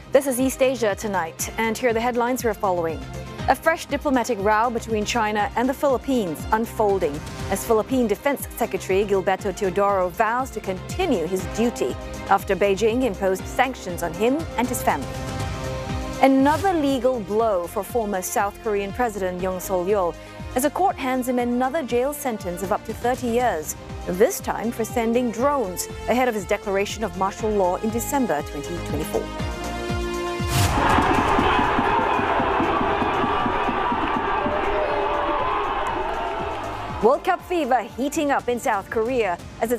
This is East Asia Tonight, and here are the headlines we're following. A fresh diplomatic row between China and the Philippines unfolding as Philippine Defense Secretary Gilberto Teodoro vows to continue his duty after Beijing imposed sanctions on him and his family. Another legal blow for former South Korean President Yoon Suk-yeol as a court hands him another jail sentence of up to 30 years, this time for sending drones ahead of his declaration of martial law in December 2024. World Cup fever heating up in South Korea as its